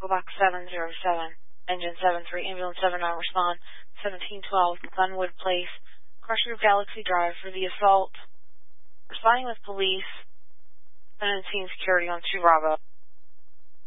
Box 707, Engine 73, Ambulance 79, respond 1712, Glenwood Place, Crossroad Galaxy Drive for the assault. Responding with police and team security on 2 Bravo.